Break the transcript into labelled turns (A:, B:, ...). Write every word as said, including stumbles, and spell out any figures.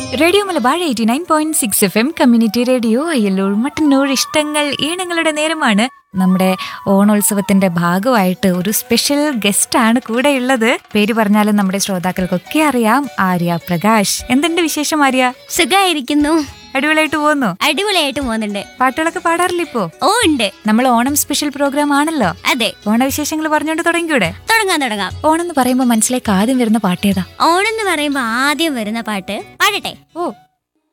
A: Radio Malabar eighty nine point six F M community radio Ayyallur Mattannur ഇഷ്ടങ്ങൾ ഈണങ്ങളുടെ നേരമാണ്. നമ്മുടെ ഓണോത്സവത്തിന്റെ ഭാഗമായിട്ട് ഒരു സ്പെഷ്യൽ ഗസ്റ്റ് ആണ് കൂടെയുള്ളത്. പേര് പറഞ്ഞാലും നമ്മുടെ ശ്രോതാക്കൾക്കൊക്കെ അറിയാം, ആര്യ പ്രകാശ്. എന്തുണ്ട് വിശേഷം ആര്യ?
B: സുഖായിരിക്കുന്നു.
A: അടിപൊളിയായിട്ട് പോകുന്നു.
B: അടിപൊളിയായിട്ട് പോകുന്നുണ്ട്.
A: പാട്ടുകളൊക്കെ പാടാറില്ല ഇപ്പോ?
B: ഓ ഉണ്ട്.
A: നമ്മൾ ഓണം സ്പെഷ്യൽ പ്രോഗ്രാം ആണല്ലോ.
B: അതെ.
A: ഓണവിശേഷങ്ങൾ പറഞ്ഞോണ്ട് തുടങ്ങിക്കൂടെ?
B: തുടങ്ങാം തുടങ്ങാം.
A: ഓണം എന്ന് പറയുമ്പോ മനസ്സിലേക്ക് ആദ്യം വരുന്ന പാട്ടേതാ?
B: ഓണം എന്ന് പറയുമ്പോ ആദ്യം വരുന്ന പാട്ട് പാടട്ടെ.
A: ഓ